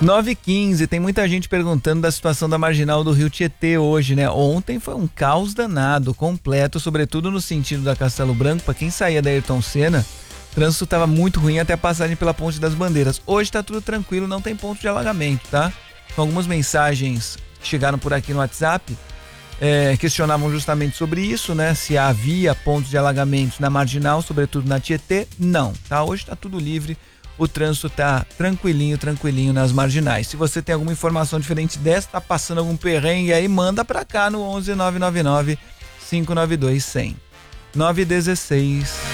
9h15, tem muita gente perguntando da situação da marginal do Rio Tietê hoje, né? Ontem foi um caos danado, completo, sobretudo no sentido da Castelo Branco. Para quem saía da Ayrton Senna, o trânsito estava muito ruim até a passagem pela Ponte das Bandeiras. Hoje tá tudo tranquilo, não tem ponto de alagamento, tá? Então, algumas mensagens que chegaram por aqui no WhatsApp questionavam justamente sobre isso, né? Se havia pontos de alagamentos na marginal, sobretudo na Tietê. Não, tá? Hoje tá tudo livre. O trânsito tá tranquilinho nas marginais. Se você tem alguma informação diferente dessa, tá passando algum perrengue aí, manda pra cá no 11 999 592 100. 9h16.